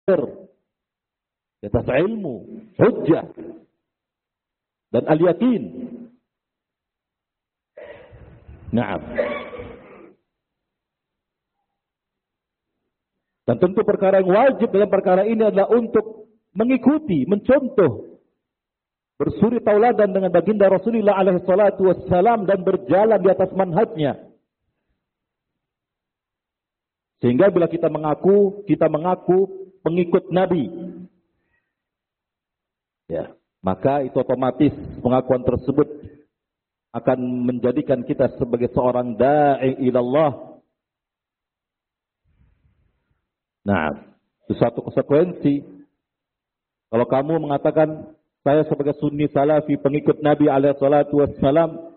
di atas ilmu, hujjah, dan al-yakin. Naam. Dan tentu perkara yang wajib dalam perkara ini adalah untuk mengikuti, mencontoh, bersuri tauladan dengan baginda Rasulullah alaihi salatu wassalam dan berjalan di atas manhajnya. Sehingga bila kita mengaku pengikut Nabi, ya, maka itu otomatis pengakuan tersebut akan menjadikan kita sebagai seorang da'i ilallah. Nah, itu satu konsekuensi. Kalau kamu mengatakan saya sebagai sunni salafi pengikut Nabi alaihi salatu wassalam,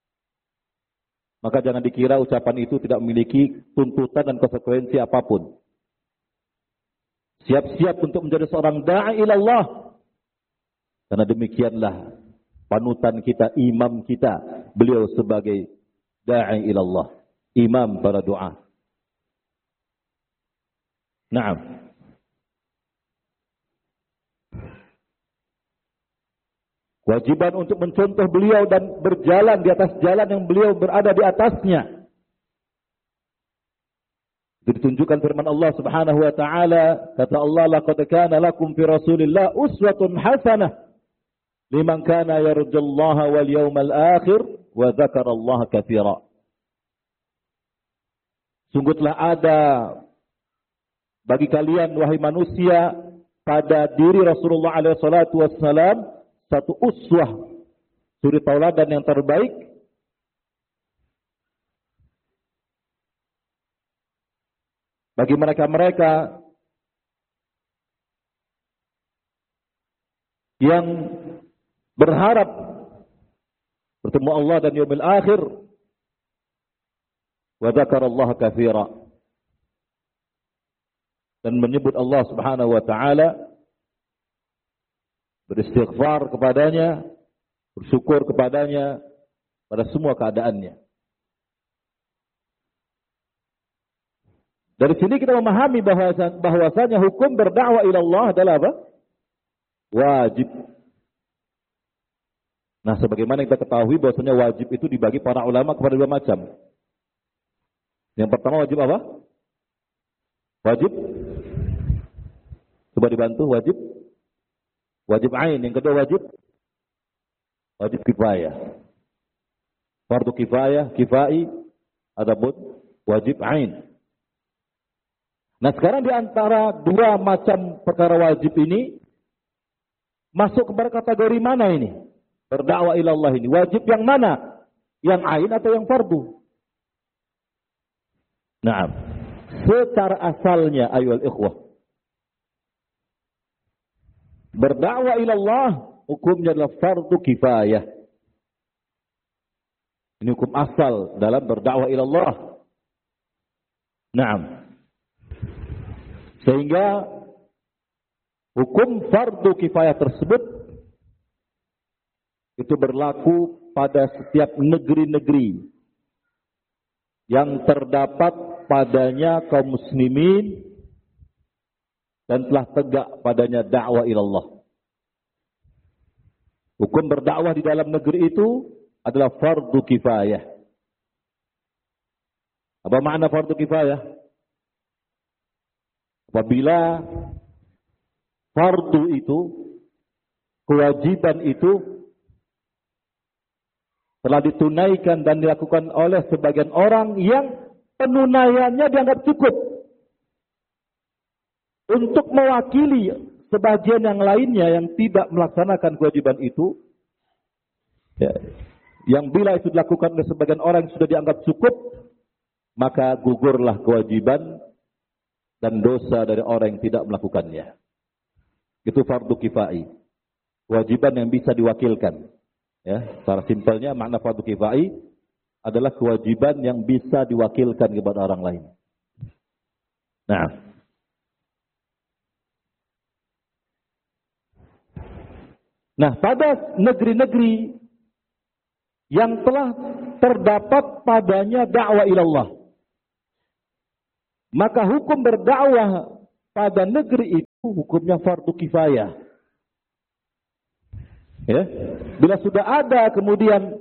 maka jangan dikira ucapan itu tidak memiliki tuntutan dan konsekuensi apapun. Siap-siap untuk menjadi seorang da'i ilallah. Karena demikianlah panutan kita, imam kita, beliau sebagai da'i ilallah, imam para doa. Naam. Kewajiban untuk mencontoh beliau dan berjalan di atas jalan yang beliau berada di atasnya. Itu ditunjukkan firman Allah Subhanahu wa taala, kata Allah, laqad kana lakum fi Rasulillah uswatun hasanah liman kana yarjullaha wal yawmal akhir wa dzakarallaha katsira. Sungguh telah ada bagi kalian wahai manusia pada diri Rasulullah alaihi salatu wassalam satu uswah, suri tauladan yang terbaik bagi mereka-mereka yang berharap bertemu Allah dan yaumil akhir, wa dzakarallaha katsira, dan menyebut Allah Subhanahu wa taala, beristighfar kepadanya, bersyukur kepadanya pada semua keadaannya. Dari sini kita memahami bahwasanya hukum berdakwah ila Allah adalah apa? Wajib. Nah, sebagaimana kita ketahui bahwasanya wajib itu dibagi para ulama kepada dua macam. Yang pertama wajib apa? Wajib. Coba dibantu, wajib. Wajib ain. Yang kedua wajib kifayah. Fardu kifayah, kifai, adapun wajib ain. Nah, sekarang di antara dua macam perkara wajib ini masuk kepada kategori mana ini? Berdakwah ila Allah ini. Wajib yang mana? Yang ain atau yang fardu? Nah, secara asalnya ayuhal ikhwah, berdakwah ila Allah hukumnya adalah fardu kifayah. Ini hukum asal dalam berdakwah ila Allah. Naam. Sehingga hukum fardu kifayah tersebut itu berlaku pada setiap negeri-negeri yang terdapat padanya kaum muslimin dan telah tegak padanya dakwah ila Allah. Hukum berdakwah di dalam negeri itu adalah fardu kifayah. Apa makna fardu kifayah? Apabila fardu itu, kewajiban itu telah ditunaikan dan dilakukan oleh sebagian orang yang penunaiannya dianggap cukup untuk mewakili sebagian yang lainnya yang tidak melaksanakan kewajiban itu, ya, yang bila itu dilakukan oleh sebagian orang yang sudah dianggap cukup, maka gugurlah kewajiban dan dosa dari orang yang tidak melakukannya. Itu fardu kifai, kewajiban yang bisa diwakilkan. Ya, secara simpelnya makna fardu kifai adalah kewajiban yang bisa diwakilkan kepada orang lain. Nah, pada negeri-negeri yang telah terdapat padanya dakwah ilallah, maka hukum berdakwah pada negeri itu hukumnya fardu kifayah. Ya, bila sudah ada kemudian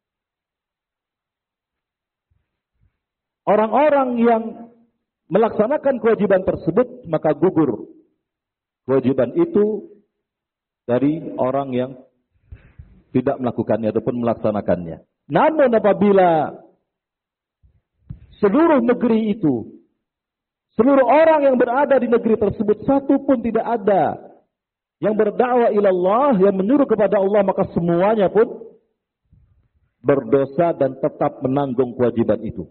orang-orang yang melaksanakan kewajiban tersebut, maka gugur kewajiban itu dari orang yang tidak melakukannya ataupun melaksanakannya. Namun apabila seluruh negeri itu, seluruh orang yang berada di negeri tersebut, satu pun tidak ada yang berdakwah ilallah, yang menyuruh kepada Allah, maka semuanya pun berdosa dan tetap menanggung kewajiban itu.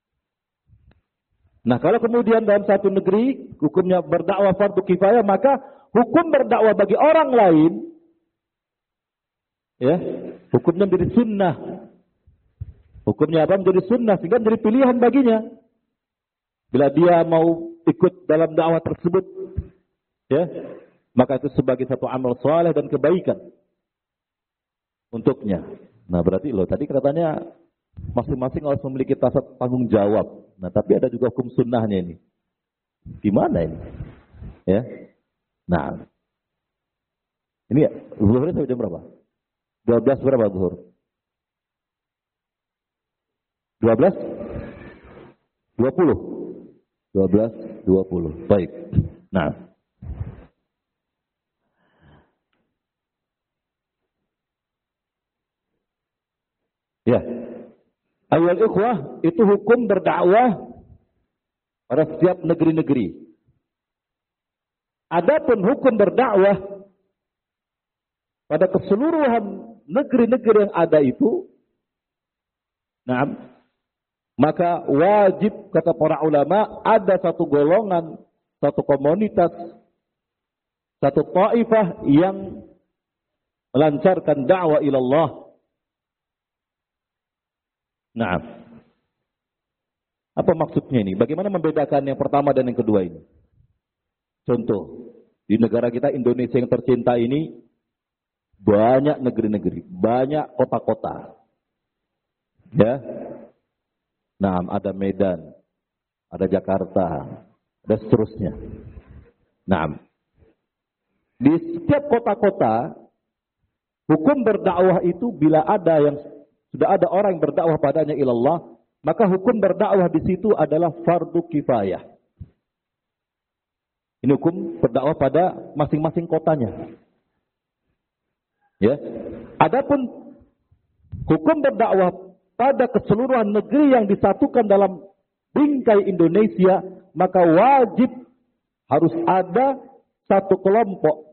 Nah, kalau kemudian dalam satu negeri hukumnya berdakwah fardu kifayah, maka hukum berdakwah bagi orang lain, ya, hukumnya menjadi sunnah. Hukumnya apa? Menjadi sunnah, sehingga menjadi pilihan baginya. Bila dia mau ikut dalam dakwah tersebut, ya, maka itu sebagai satu amal saleh dan kebaikan untuknya. Nah, berarti tadi katanya masing-masing harus memiliki tanggung jawab. Nah, tapi ada juga hukum sunnahnya ini. Gimana ini? Ya. Nah, ini zuhurnya sampai jam berapa? 12 berapa zuhur? 12? 20? 12:20. Baik. Nah. Ya. Ayol ikhwah, itu hukum berdakwah pada setiap negeri-negeri. Adapun hukum berdakwah pada keseluruhan negeri-negeri yang ada itu, nah, maka wajib, kata para ulama, ada satu golongan, satu komunitas, satu taifah yang melancarkan dakwah ilallah. Nah, apa maksudnya ini? Bagaimana membedakan yang pertama dan yang kedua ini? Contoh, di negara kita Indonesia yang tercinta ini, banyak negeri-negeri, banyak kota-kota. Ya. Nah, ada Medan, ada Jakarta, ada seterusnya. Nah, di setiap kota-kota, hukum berdakwah itu bila ada yang sudah ada orang yang berdakwah padanya ilallah, maka hukum berdakwah di situ adalah fardu kifayah. Ini hukum berdakwah pada masing-masing kotanya. Ya. Adapun hukum berdakwah pada keseluruhan negeri yang disatukan dalam bingkai Indonesia, maka wajib harus ada satu kelompok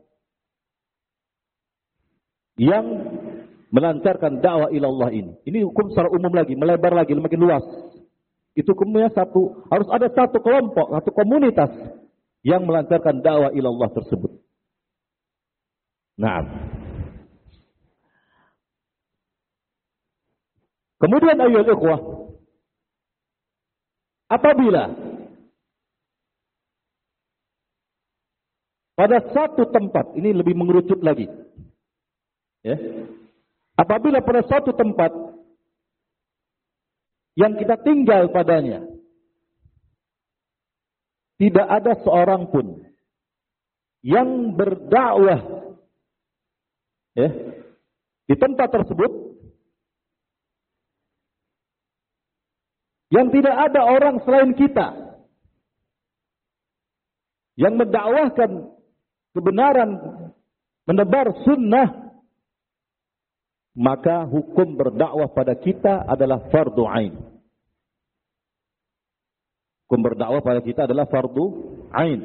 yang melancarkan dakwah ilallah ini. Ini hukum secara umum lagi, melebar lagi, makin luas. Itu hukumnya satu, harus ada satu kelompok, satu komunitas yang melancarkan dakwah ilallah tersebut. Nah. Kemudian ayyuhal ikhwah, apabila pada satu tempat, ini lebih mengerucut lagi. Ya. Apabila pada suatu tempat yang kita tinggal padanya tidak ada seorang pun yang berdakwah, ya, di tempat tersebut, yang tidak ada orang selain kita yang mendakwahkan kebenaran, menebar sunnah, maka hukum berdakwah pada kita adalah fardu ain. Hukum berdakwah pada kita adalah fardu ain.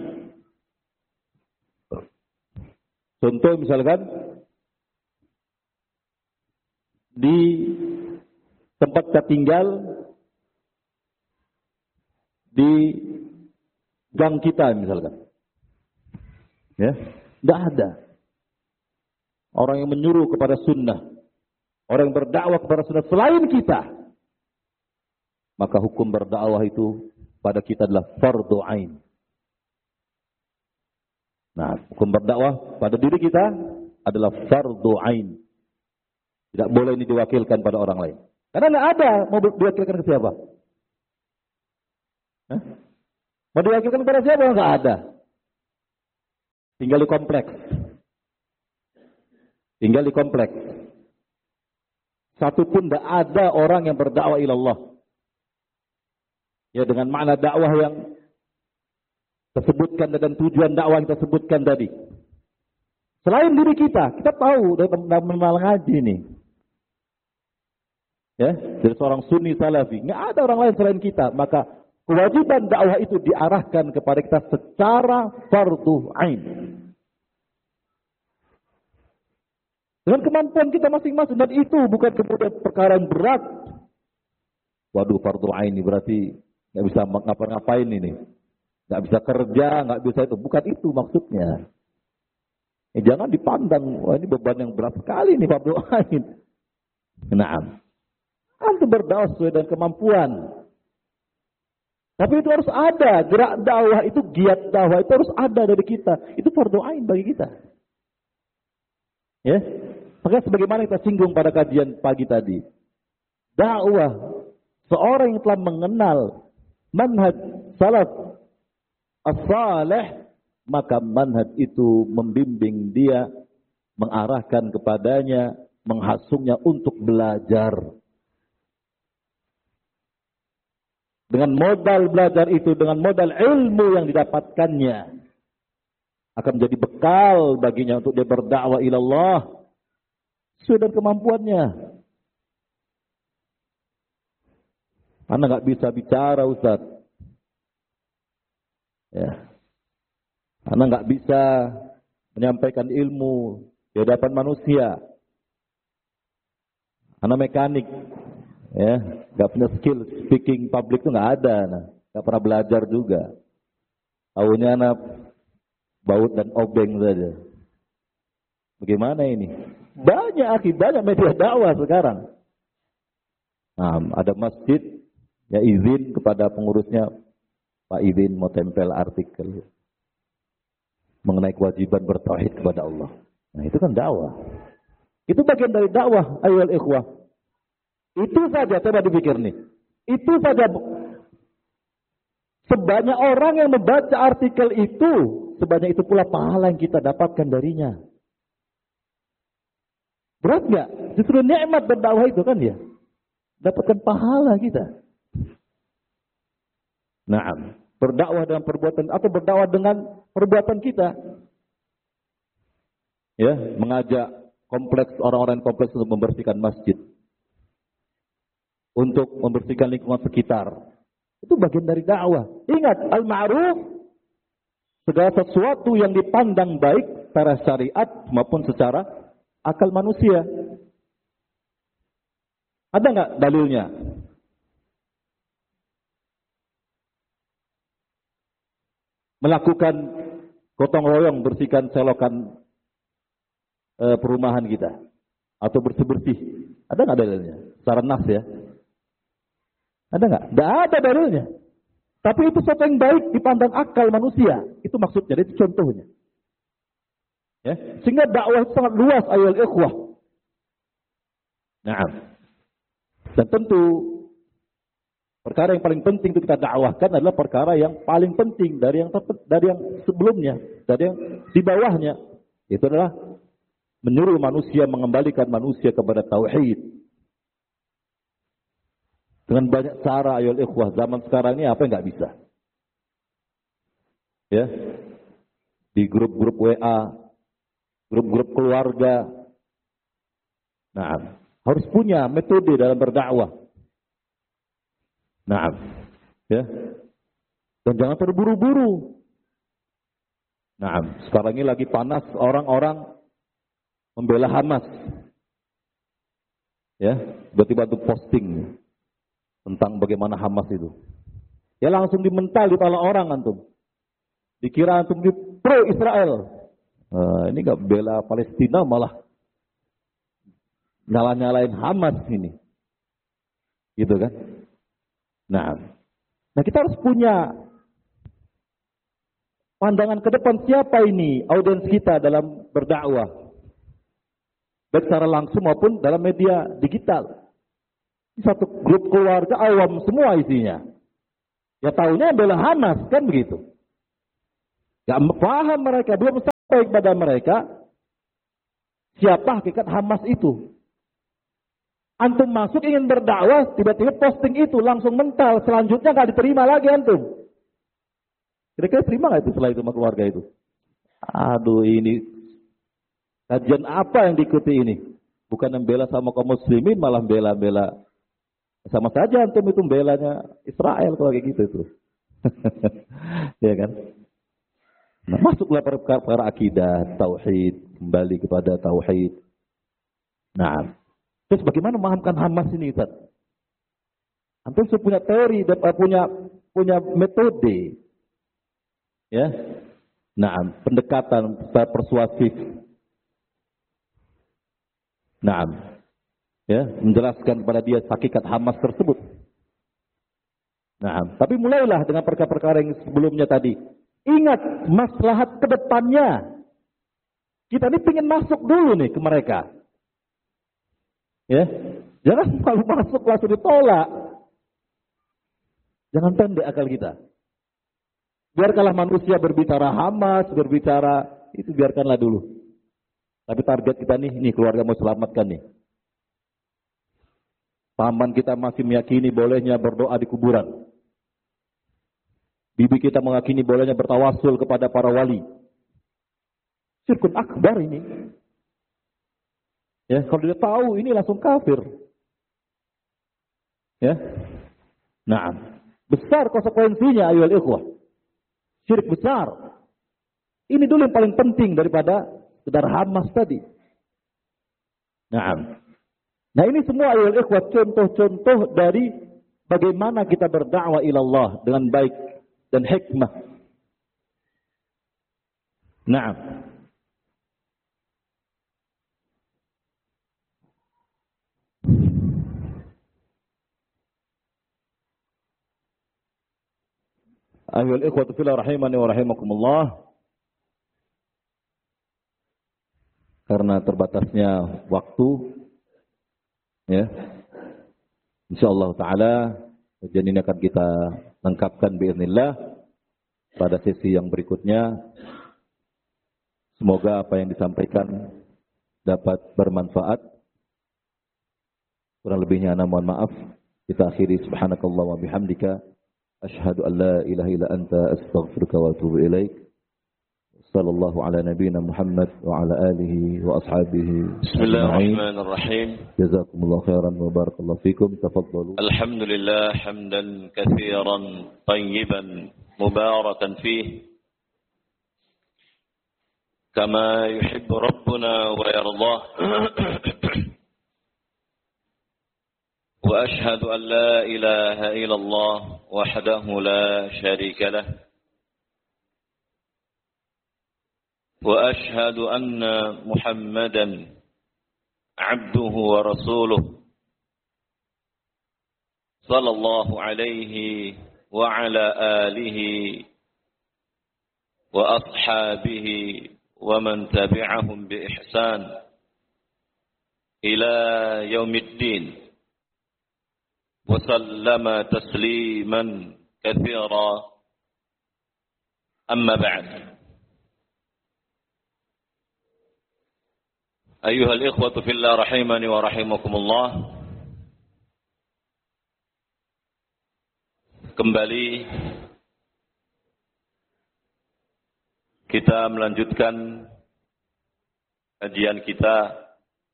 Contoh misalkan di tempat kita tinggal, di gang kita misalkan, ya, tidak ada orang yang menyuruh kepada sunnah, orang yang berdakwah kepada sunnah selain kita, maka hukum berdakwah itu pada kita adalah fardu ain. Nah, hukum berdakwah pada diri kita adalah fardu ain. Tidak boleh ini diwakilkan pada orang lain. Karena tidak ada, mau diwakilkan ke siapa? Hah? Mau diwakilkan kepada siapa? Tidak ada. tinggal di kompleks. Tinggal di kompleks. Satu pun tidak ada orang yang berdakwah ilallah. Ya, dengan makna dakwah yang tersebutkan dan tujuan dakwah yang tersebutkan tadi. Selain diri kita tahu dalam ngaji ini. Ya, dari seorang sunni salafi, nggak ada orang lain selain kita. Maka kewajiban dakwah itu diarahkan kepada kita secara fardhu ain. Dengan kemampuan kita masing-masing, dan itu bukan kemudian perkara yang berat. Waduh, fardhu ain ini berarti nggak bisa ngapa-ngapain ini, nggak bisa kerja, nggak bisa itu. Bukan itu maksudnya. Jangan dipandang, wah ini beban yang berat sekali nih fardhu ain. Naam. Antum berdakwah sesuai dengan kemampuan. Tapi itu harus ada, gerak dakwah itu, giat dakwah itu harus ada dari kita. Itu fardhu ain bagi kita. Ya, maka sebagaimana kita singgung pada kajian pagi tadi, dakwah seorang yang telah mengenal manhaj salaf as-salih, maka manhaj itu membimbing dia, mengarahkan kepadanya, menghasungnya untuk belajar. Dengan modal belajar itu, dengan modal ilmu yang didapatkannya, akan menjadi bekal baginya untuk dia berdakwah ilallah sesuai dengan kemampuannya. Anda nggak bisa bicara, Ustaz. Ya. Anda nggak bisa menyampaikan ilmu di hadapan manusia. Anda mekanik, ya, nggak punya skill speaking public itu nggak ada, nggak pernah belajar juga. Tahunya anak baut dan obeng saja. Bagaimana ini? Banyak media dakwah sekarang. Nah, ada masjid, ya izin kepada pengurusnya, Pak izin mau tempel artikel mengenai kewajiban bertauhid kepada Allah. Nah, itu kan dakwah. Itu bagian dari dakwah, ayyuhal ikhwah. Itu saja, coba dipikir nih. Itu saja. Sebanyak orang yang membaca artikel itu, sebanyak itu pula pahala yang kita dapatkan darinya. Berat nggak? Justru nikmat berdakwah itu kan ya. Dapatkan pahala kita. Naam. Berdakwah dengan perbuatan atau berdakwah dengan perbuatan kita. Ya, mengajak kompleks orang-orang kompleks untuk membersihkan masjid. Untuk membersihkan lingkungan sekitar. Itu bagian dari dakwah. Ingat, al-ma'ruf, segala sesuatu yang dipandang baik secara syariat maupun secara akal manusia. Ada nggak dalilnya? Melakukan gotong royong bersihkan selokan perumahan kita atau bersih-bersih. Ada nggak dalilnya? Secara nas ya. Ada nggak? Nggak ada dalilnya. Tapi itu sesuatu yang baik dipandang akal manusia. Itu maksudnya, itu contohnya. Ya, sehingga dakwah itu sangat luas, ayyuhal ikhwah. Nah, dan tentu perkara yang paling penting untuk kita dakwahkan adalah perkara yang paling penting dari yang sebelumnya, dari yang di bawahnya. Itu adalah menyuruh manusia, mengembalikan manusia kepada tauhid. Dengan banyak cara, ayyuhal ikhwah, zaman sekarang ini apa yang nggak bisa? Ya, di grup-grup WA, grup-grup keluarga. Nah, harus punya metode dalam berdakwah. Nah, ya, dan jangan terburu-buru. Nah, sekarang ini lagi panas orang-orang membela Hamas. Ya, tiba-tiba untuk posting tentang bagaimana Hamas itu. Ya langsung dimental di kepala orang antum. Dikira antum di pro Israel. Ini nggak bela Palestina, malah nyala-nyalain Hamas ini. Gitu kan? Nah kita harus punya pandangan ke depan, siapa ini audiens kita dalam berdakwah. Baik secara langsung maupun dalam media digital. Satu grup keluarga awam semua isinya. Ya tahunya bela Hamas kan begitu. Gak paham mereka, belum sampai kepada mereka siapa hakikat Hamas itu. Antum masuk ingin berdakwah, tiba-tiba posting itu langsung mental, selanjutnya nggak diterima lagi antum. Kira-kira terima nggak itu setelah itu sama keluarga itu? Aduh, ini kajian apa yang diikuti ini? Bukan membela sama kaum muslimin, malah bela-bela. Sama saja antum itu belanya Israel kalau kayak gitu itu. Ya kan? Nah, masuklah perkara akidah, tauhid, kembali kepada tauhid. Nah, terus bagaimana memahamkan Hamas ini, Ustaz? Antum punya teori dan punya metode. Ya. Nah, pendekatan secara persuasif. Nah, ya, menjelaskan kepada dia hakikat Hamas tersebut. Nah, tapi mulailah dengan perkara-perkara yang sebelumnya tadi. Ingat maslahat ke depannya. Kita ini ingin masuk dulu nih ke mereka. Ya, jangan kalau masuk langsung ditolak. Jangan pendek akal kita. Biarkanlah manusia berbicara Hamas, berbicara itu biarkanlah dulu. Tapi target kita nih keluarga mau selamatkan nih. Paman kita masih meyakini bolehnya berdoa di kuburan. Bibi kita meyakini bolehnya bertawasul kepada para wali. Syirkun akbar ini. Ya, kalau dia tahu ini langsung kafir. Ya. Nah, besar konsekuensinya ayolah ikhwah. Syirik besar. Ini dulu yang paling penting daripada sekedar Hamas tadi. Nah ini semua ayolah ikhwah contoh-contoh dari bagaimana kita berdakwah ilallah dengan baik dan hikmah. Nah, ayolah ikhwah fillah rahimani wa rahimakumullah. Karena terbatasnya waktu, ya, insyaallah taala kajian ini akan kita lengkapkan biiznillah pada sesi yang berikutnya. Semoga apa yang disampaikan dapat bermanfaat. Kurang lebihnya ana mohon maaf. Kita akhiri subhanakallah wa bihamdika asyhadu an la ilaha illa anta astaghfiruka wa atubu ilaik. Sallallahu ala nabiyyina Muhammad wa ala alihi wa ashabihi. Bismillahirrahmanirrahim. Jazakumullahu khairan wa barakallahu fikum. Tafaddalu. Alhamdulillah hamdan katsiran tayyiban mubarakan fihi kama yuhibbu rabbuna wa yardah. Wa ashhadu an la ilaha illallah wahdahu la syarika lah. وأشهد أن محمدا عبده ورسوله صلى الله عليه وعلى آله وأصحابه ومن تبعهم بإحسان إلى يوم الدين وسلم تسليما كثيرا أما بعد أيها الإخوة في الله رحمني ورحمكم الله. Kembali kita melanjutkan kajian kita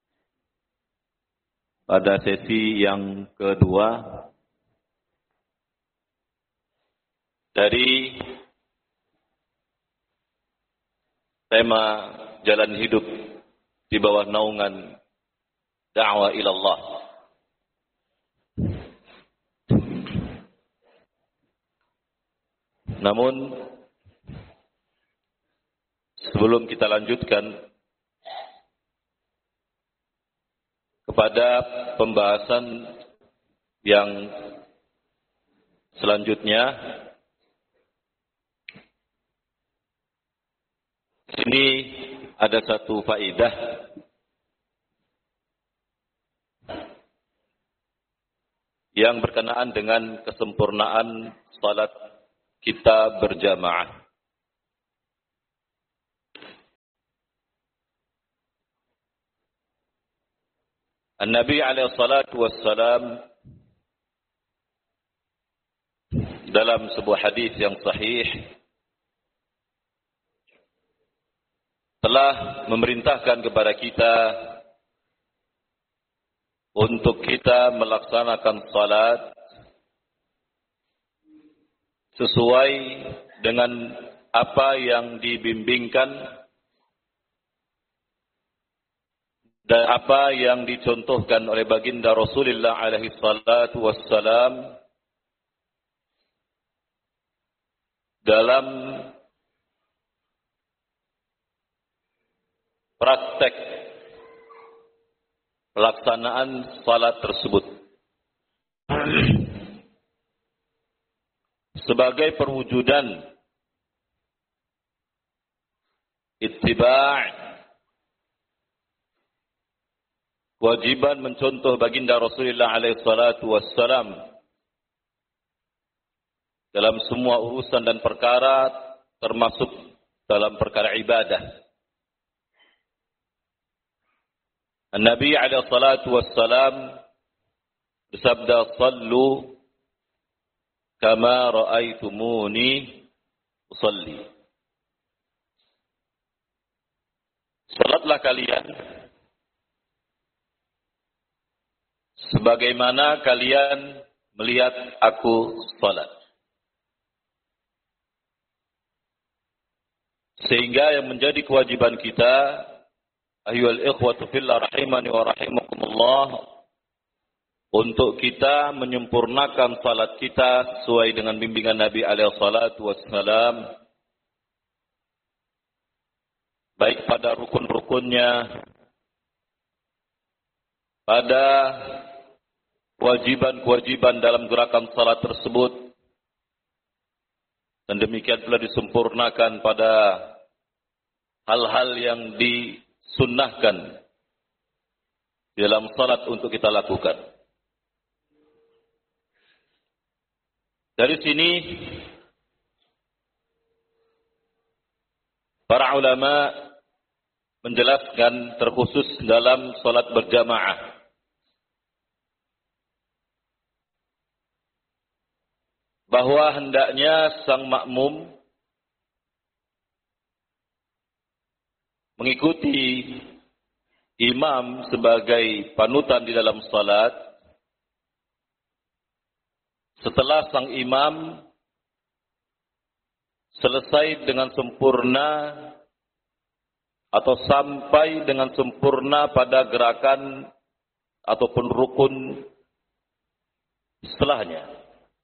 pada sesi yang kedua dari tema jalan hidup di bawah naungan dakwah ilallah. Namun sebelum kita lanjutkan kepada pembahasan yang selanjutnya, ini ada satu faedah yang berkenaan dengan kesempurnaan salat kita berjamaah. An-Nabi alaihi salatu wassalam dalam sebuah hadis yang sahih telah memerintahkan kepada kita untuk kita melaksanakan salat sesuai dengan apa yang dibimbingkan dan apa yang dicontohkan oleh baginda Rasulullah alaihi salatu wassalam dalam praktek pelaksanaan salat tersebut. Sebagai perwujudan ittiba', kewajiban mencontoh baginda Rasulullah alaihi salatu wassalam dalam semua urusan dan perkara, termasuk dalam perkara ibadah. An-Nabi alaihi salatu wassalam bersabda, "Sallu kama ra'aitumuni usalli." Salatlah kalian sebagaimana kalian melihat aku salat. Sehingga yang menjadi kewajiban kita, ayyuhal ikhwatu fillah rahimani wa rahimakumullah, untuk kita menyempurnakan salat kita sesuai dengan bimbingan Nabi alaihi salatu wassalam, baik pada rukun-rukunnya, pada kewajiban-kewajiban dalam gerakan salat tersebut, dan demikian pula disempurnakan pada hal-hal yang disunnahkan dalam salat untuk kita lakukan. Dari sini para ulama menjelaskan terkhusus dalam salat berjamaah bahwa hendaknya sang makmum mengikuti imam sebagai panutan di dalam salat setelah sang imam selesai dengan sempurna atau sampai dengan sempurna pada gerakan ataupun rukun setelahnya.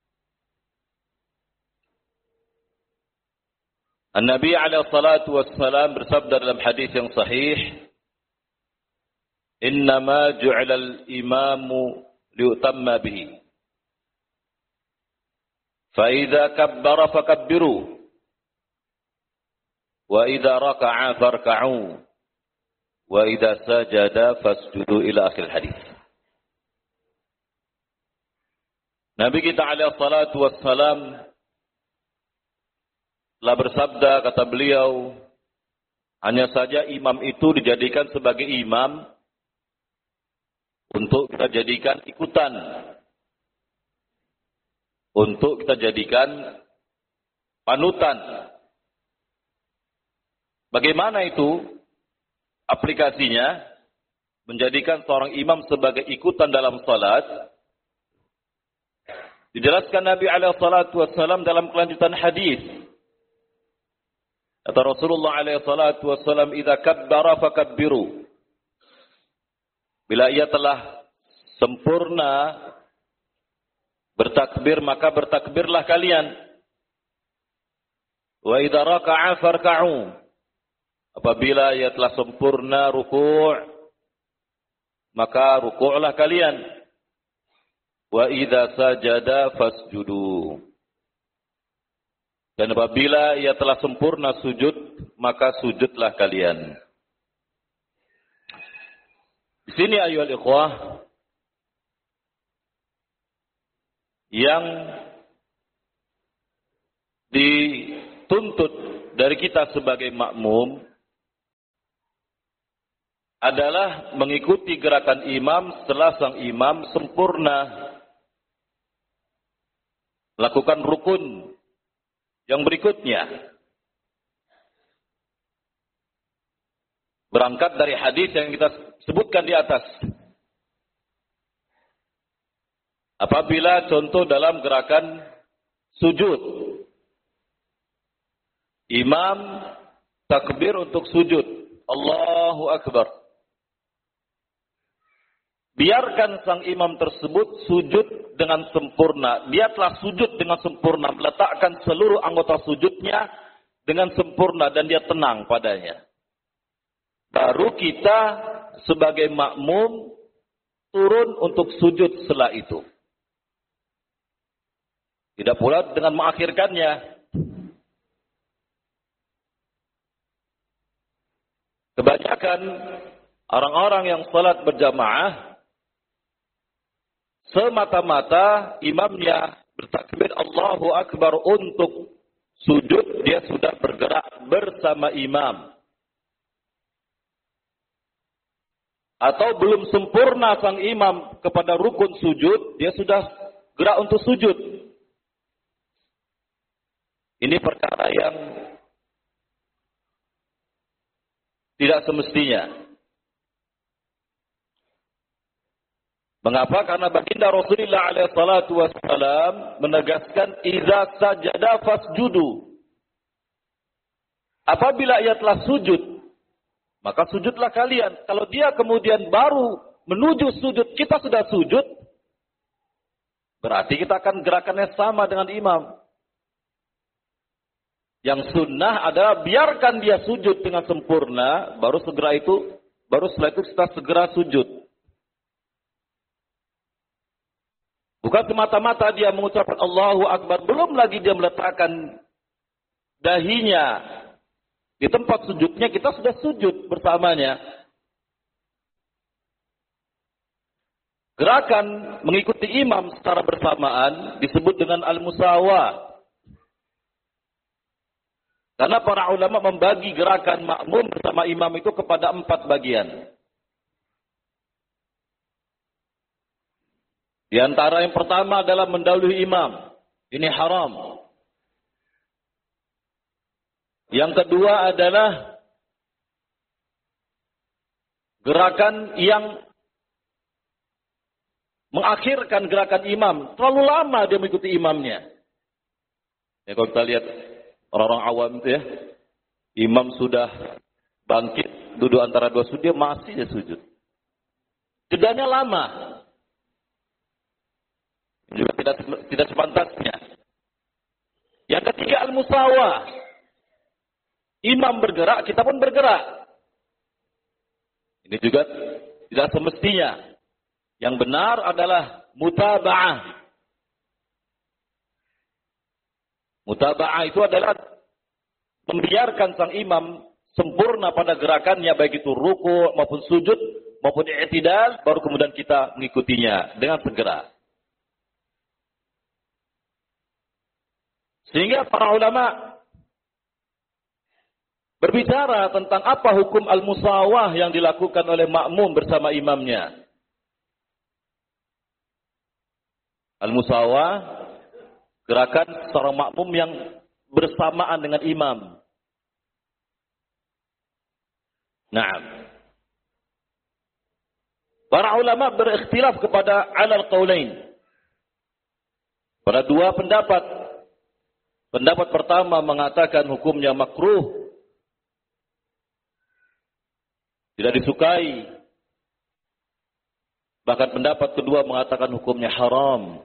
An-Nabi alaihi salatu wassalam bersabda dalam hadis yang sahih, "Innama ju'ila al-imamu liutamma bihi. Fa idza kabbara fakabbiru, wa idza raka'a farka'u, wa idza sajada fasjudu," ila akhir hadis. Nabi kita alaihi salatu wassalam telah bersabda, kata beliau, hanya saja imam itu dijadikan sebagai imam untuk kita jadikan ikutan, untuk kita jadikan panutan. Bagaimana itu aplikasinya? Menjadikan seorang imam sebagai ikutan dalam salat. Dijelaskan Nabi alaihi salatu wassalam dalam kelanjutan hadis. Kata Rasulullah alaihi salatu wassalam, "Idza kabbara fakabbiru." Bila ia telah sempurna bertakbir, maka bertakbirlah kalian. Wa idza raka'a farka'u. Apabila ia telah sempurna ruku', maka ruku'lah kalian. Wa idza sajada fasjudu. Dan apabila ia telah sempurna sujud, maka sujudlah kalian. Di sini ayuhal ikhwah, yang dituntut dari kita sebagai makmum adalah mengikuti gerakan imam setelah sang imam sempurna. Lakukan rukun yang berikutnya. Berangkat dari hadis yang kita sebutkan di atas. Apabila contoh dalam gerakan sujud, imam takbir untuk sujud, Allahu Akbar. Biarkan sang imam tersebut sujud dengan sempurna. Dia telah sujud dengan sempurna, meletakkan seluruh anggota sujudnya dengan sempurna dan dia tenang padanya. Baru kita sebagai makmum turun untuk sujud setelah itu. Tidak pula dengan mengakhirkannya. Kebanyakan orang-orang yang salat berjamaah semata-mata imamnya bertakbir Allahu Akbar untuk sujud, dia sudah bergerak bersama imam. Atau belum sempurna sang imam kepada rukun sujud, dia sudah gerak untuk sujud. Ini perkara yang tidak semestinya. Mengapa? Karena baginda Rasulullah alaihi salatu wassalam menegaskan iza sajada fasjudu. Apabila ia telah sujud, maka sujudlah kalian. Kalau dia kemudian baru menuju sujud, kita sudah sujud, berarti kita akan gerakannya sama dengan imam. Yang sunnah adalah biarkan dia sujud dengan sempurna, baru setelah itu kita segera sujud. Bukan semata-mata dia mengucapkan Allahu Akbar, belum lagi dia meletakkan dahinya di tempat sujudnya, kita sudah sujud bersamanya. Gerakan mengikuti imam secara bersamaan disebut dengan al-musawah. Karena para ulama membagi gerakan makmum bersama imam itu kepada 4 bagian. Di antara yang pertama adalah mendahului imam. Ini haram. Yang kedua adalah gerakan yang mengakhirkan gerakan imam. Terlalu lama dia mengikuti imamnya. Ya, kalau kita lihat orang-orang awam itu ya, imam sudah bangkit, duduk antara 2 sujud, dia masih dia sujud. Jedanya lama. Juga tidak sepantasnya. Yang ketiga al-musawah. Imam bergerak, kita pun bergerak. Ini juga tidak semestinya. Yang benar adalah mutaba'ah. Mutaba'ah itu adalah membiarkan sang imam sempurna pada gerakannya, baik itu ruku maupun sujud maupun i'tidal, baru kemudian kita mengikutinya dengan segera. Sehingga para ulama berbicara tentang apa hukum al-musawah yang dilakukan oleh makmum bersama imamnya. Al-musawah, gerakan seorang makmum yang bersamaan dengan imam. Naam. Para ulama berikhtilaf kepada alal qaulain. Pada 2 pendapat. Pendapat pertama mengatakan hukumnya makruh. Tidak disukai. Bahkan pendapat kedua mengatakan hukumnya haram.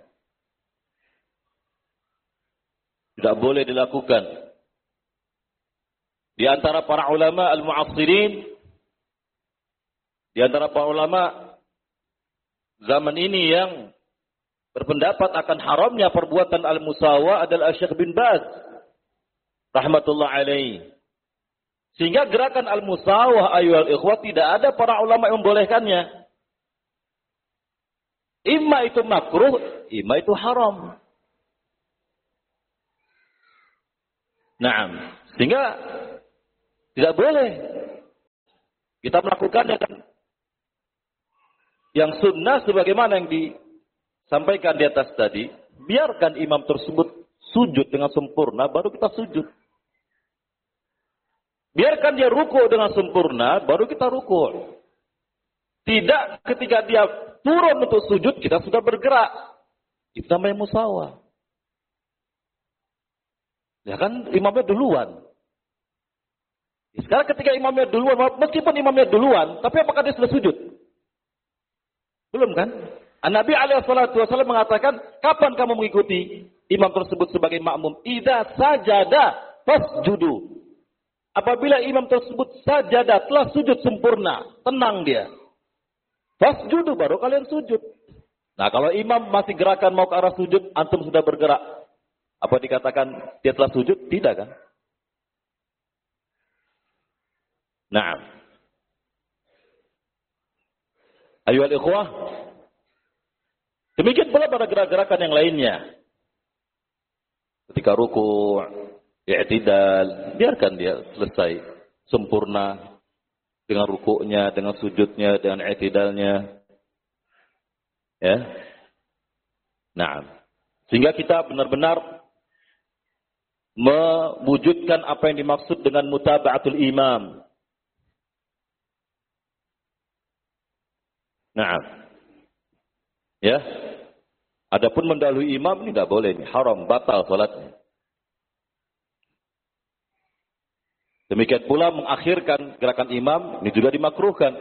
Tidak boleh dilakukan. Di antara para ulama al-mu'assirin, di antara para ulama zaman ini yang berpendapat akan haramnya perbuatan al-musawah adalah Syekh bin Baz rahmatullah alaihi. Sehingga gerakan al-musawah ayyuhal ikhwah tidak ada para ulama yang membolehkannya. Imma itu makruh, imma itu haram. Naam. Sehingga tidak boleh. Kita melakukannya kan yang sunnah sebagaimana yang disampaikan di atas tadi. Biarkan imam tersebut sujud dengan sempurna, baru kita sujud. Biarkan dia ruku dengan sempurna, baru kita ruku. Tidak ketika dia turun untuk sujud, kita sudah bergerak. Itu namanya musawah. Ya kan imamnya duluan. Sekarang ketika imamnya duluan, meskipun imamnya duluan, tapi apakah dia sudah sujud? Belum kan? Nabi SAW mengatakan, kapan kamu mengikuti imam tersebut sebagai makmum? Idza sajada fasjudu. Apabila imam tersebut sajada, telah sujud sempurna, tenang dia. Fasjudu, baru kalian sujud. Nah, kalau imam masih gerakan mau ke arah sujud, antum sudah bergerak. Apa dikatakan dia telah sujud? Tidak kan? Nah. Ayuhal ikhwah. Demikian pula pada gerak-gerakan yang lainnya. Ketika ruku', i'tidal, biarkan dia selesai sempurna dengan rukuknya, dengan sujudnya, dengan i'tidalnya. Ya. Nah, sehingga kita benar-benar mewujudkan apa yang dimaksud dengan mutaba'atul imam. Nah. Ya. Adapun mendahului imam ini tidak boleh, ini haram, batal salatnya. Demikian pula mengakhirkan gerakan imam ini juga dimakruhkan.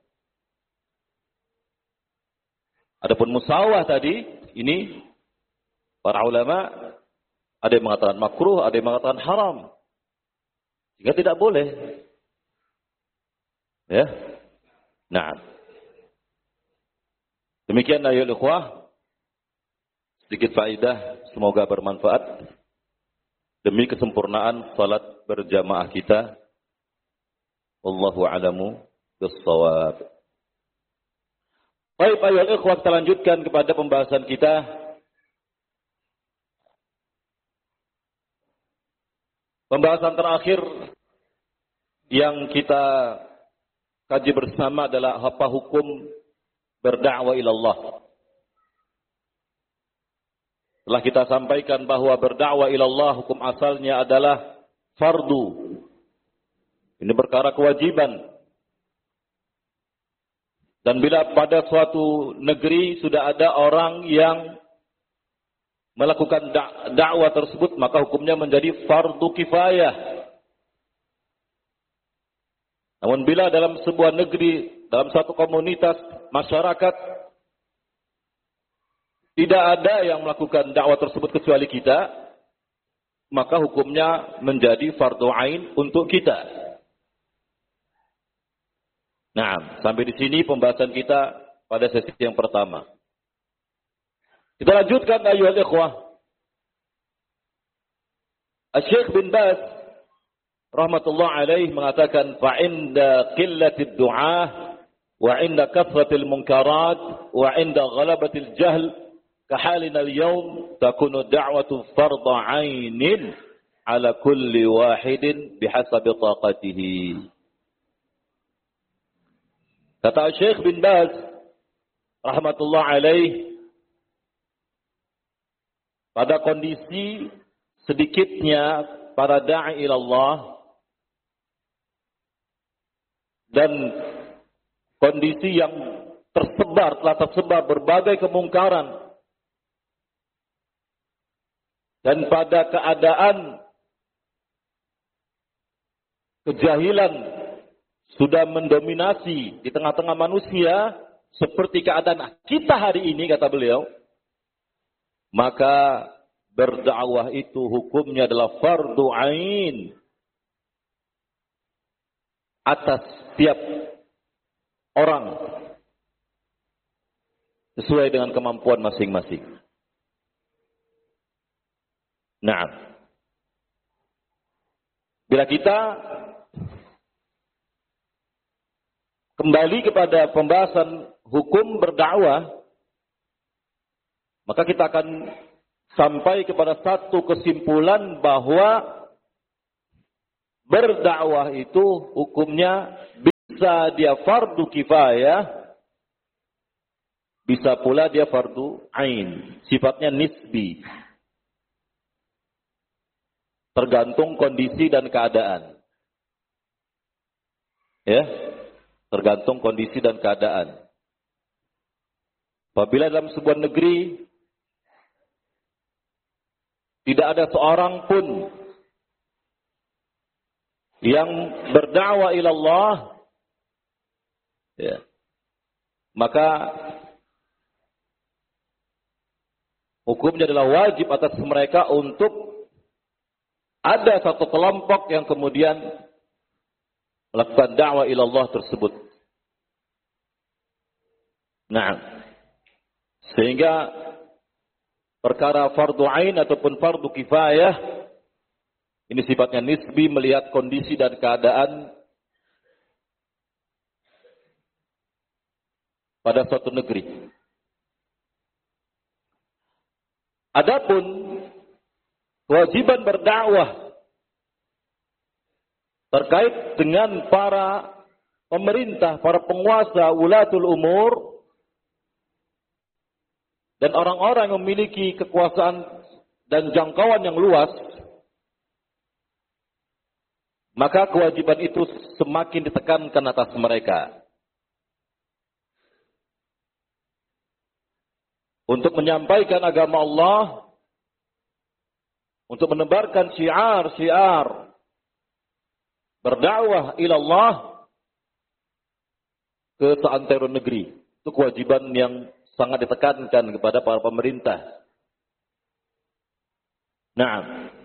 Adapun musawah tadi ini para ulama ada yang mengatakan makruh, ada yang mengatakan haram. Sehingga tidak boleh. Ya. Nah. Demikian ayat ikhwah. Sedikit faedah, semoga bermanfaat. Demi kesempurnaan salat berjamaah kita. Wallahu a'lamu bis-shawab. Baik, ayat ikhwah, kita lanjutkan kepada pembahasan kita. Pembahasan terakhir yang kita kaji bersama adalah apa hukum berdakwah ilallah. Telah kita sampaikan bahwa berdakwah ilallah hukum asalnya adalah fardu. Ini perkara kewajiban. Dan bila pada suatu negeri sudah ada orang yang melakukan dakwah tersebut, maka hukumnya menjadi fardu kifayah. Namun bila dalam sebuah negeri, dalam satu komunitas, masyarakat, tidak ada yang melakukan dakwah tersebut kecuali kita, maka hukumnya menjadi fardu ain untuk kita. Nah, sampai di sini pembahasan kita pada sesi yang pertama. Kita lanjutkan ayuhal ikhwah. Syekh bin Baz rahmatullah alaih mengatakan fa'inda qillatid du'ah wa 'inda kathratil munkarat wa 'inda ghalabatil jahl kahalina al-yawm takunu da'watu fardhu 'ainin 'ala kulli wahidin bihasabi taqatihi. Kata Syekh bin Baz rahmatullah alaih, pada kondisi sedikitnya para da'i ilallah dan kondisi yang telah tersebar berbagai kemungkaran, dan pada keadaan kejahilan sudah mendominasi di tengah-tengah manusia seperti keadaan kita hari ini, kata beliau, maka berdakwah itu hukumnya adalah fardu ain atas setiap orang sesuai dengan kemampuan masing-masing. Nah, bila kita kembali kepada pembahasan hukum berdakwah, maka kita akan sampai kepada satu kesimpulan bahwa berdakwah itu hukumnya bisa dia fardu kifayah, bisa pula dia fardu ain. Sifatnya nisbi. Tergantung kondisi dan keadaan. Ya, tergantung kondisi dan keadaan. Apabila dalam sebuah negeri tidak ada seorang pun yang berdakwah ila Allah, ya, maka hukumnya adalah wajib atas mereka untuk ada satu kelompok yang kemudian melakukan dakwah ila Allah tersebut. Nah, sehingga perkara fardu ain ataupun fardu kifayah ini sifatnya nisbi, melihat kondisi dan keadaan pada suatu negeri. Adapun kewajiban berdakwah terkait dengan para pemerintah, para penguasa, ulatul umur, dan orang-orang yang memiliki kekuasaan dan jangkauan yang luas, maka kewajiban itu semakin ditekankan atas mereka untuk menyampaikan agama Allah, untuk menebarkan syiar-syiar berdakwah ila Allah ke seantero negeri. Itu kewajiban yang sangat ditekankan kepada para pemerintah. Nah,